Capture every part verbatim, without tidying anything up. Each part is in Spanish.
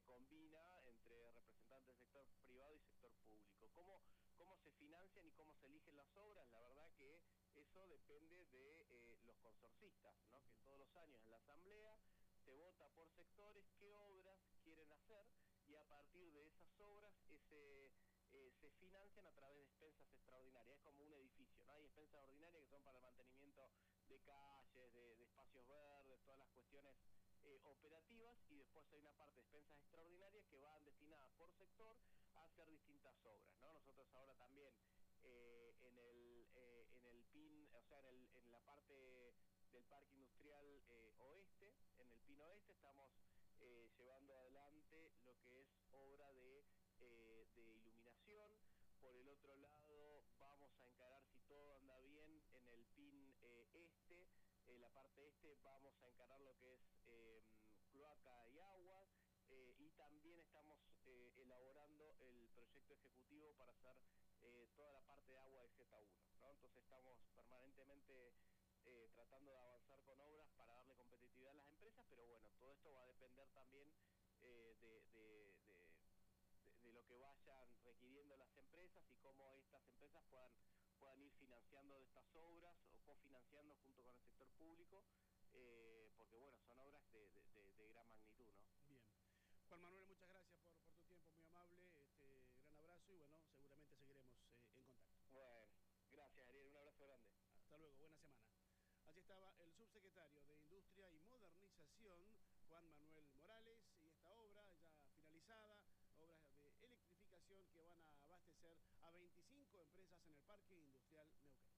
combina entre representantes del sector privado y sector público. ¿Cómo, cómo se financian y cómo se eligen las obras? La verdad que eso depende de eh, los consorcistas, ¿no? Que todos los años en la asamblea se vota por sectores qué obras quieren hacer y a partir de esas obras ese, eh, se financian a través de expensas extraordinarias. Es como un edificio, ¿no? Hay expensas ordinarias que son para el mantenimiento de calles, de, de espacios verdes, todas las cuestiones eh, operativas, y después hay una parte de expensas extraordinarias que van destinadas por sector a hacer distintas obras, ¿no? Nosotros ahora también eh, en el eh, en el P I N, o sea, en, el, en la parte del Parque Industrial eh, Oeste, en el P I N Oeste, estamos eh, llevando adelante lo que es obra de, eh, de iluminación. Por el otro lado, vamos a encarar, si todo anda bien, en el P I N eh, Este, eh, la parte este, vamos a encarar lo que es eh, cloaca y agua, eh, y también estamos eh, elaborando el proyecto ejecutivo para hacer eh, toda la parte de agua de Z uno, ¿no? Entonces estamos permanentemente eh, tratando de avanzar con obras para darle competitividad a las empresas, pero bueno, todo esto va a depender también eh, de, de, de, de, de lo que vayan requiriendo las empresas y cómo estas empresas puedan, puedan ir financiando estas obras o cofinanciando junto con el sector público, eh, porque bueno, son obras de, de, de, de gran magnitud, ¿no? Bien. Juan Manuel, muchas gracias por, por tu tiempo, muy amable, este, gran abrazo y bueno, seguramente seguiremos eh, en contacto. Bueno, gracias Ariel, un abrazo grande. Hasta luego, buena semana. Allí estaba el subsecretario de Industria y Modernización, Juan Manuel Morales, y esta obra ya finalizada, obras de electrificación que van a abastecer a veinticinco empresas en el Parque Industrial Neuquén.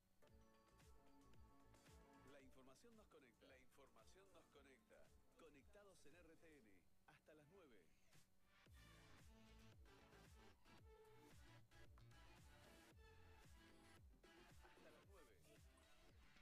La información nos conecta. La información nos conecta. Conectados en R T N. Hasta las nueve.